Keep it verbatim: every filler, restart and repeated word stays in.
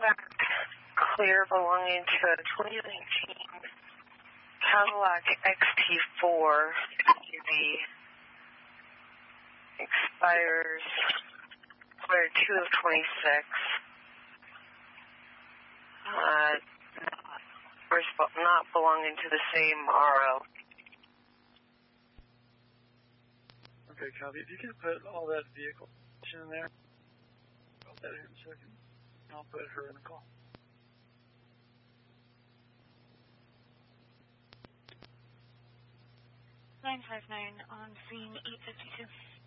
back clear belonging to a twenty nineteen Cadillac X T four S U V. Expires expired two of twenty-six. Uh, not belonging to the same R O. Okay, copy. If you can put all that vehicle in there, I'll put that here in a second. I'll put her in the call. nine five nine on scene eight fifty-two.